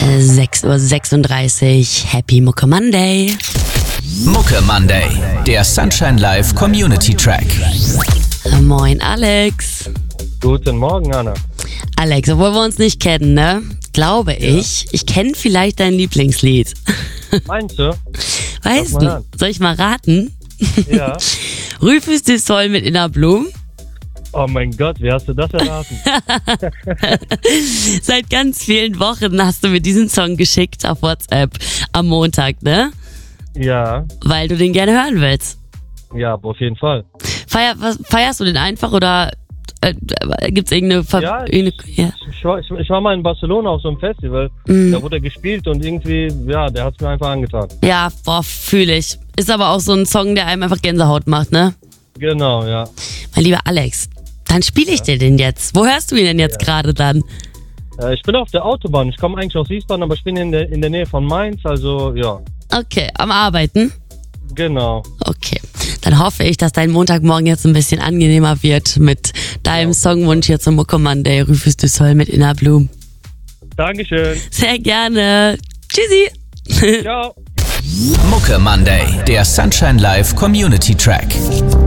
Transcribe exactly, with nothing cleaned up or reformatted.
sechs Uhr sechsunddreißig, Happy Mucke Monday. Mucke Monday, der Sunshine Live Community Track. Moin Alex. Guten Morgen, Anna. Alex, obwohl wir uns nicht kennen, ne? Glaube ich, ja. ich kenne vielleicht dein Lieblingslied. Meinst du? Weißt du, an. Soll ich mal raten? Ja. Rufus du Soll mit Inner Bloom? Oh mein Gott, wie hast du das erraten? Seit ganz vielen Wochen hast du mir diesen Song geschickt auf WhatsApp am Montag, ne? Ja. Weil du den gerne hören willst. Ja, auf jeden Fall. Feier, was, feierst du den einfach oder äh, gibt's irgendeine... Ver- ja, irgendeine ich, ja. Ich, war, ich, ich war mal in Barcelona auf so einem Festival, mm. da wurde er gespielt und irgendwie, ja, der hat's mir einfach angetan. Ja, boah, fühle ich. Ist aber auch so ein Song, der einem einfach Gänsehaut macht, ne? Genau, ja. Mein lieber Alex, dann spiele ich ja. dir den jetzt. Wo hörst du ihn denn jetzt ja. gerade dann? Äh, ich bin auf der Autobahn. Ich komme eigentlich aus Wiesbaden, aber ich bin in der, in der Nähe von Mainz, also ja. Okay, am Arbeiten? Genau. Okay, dann hoffe ich, dass dein Montagmorgen jetzt ein bisschen angenehmer wird mit deinem ja. Songwunsch hier zum Mucke Monday, Rufus du Soll mit Inner Bloom. Dankeschön. Sehr gerne. Tschüssi. Ciao. Mucke Monday, der Sunshine Live Community Track.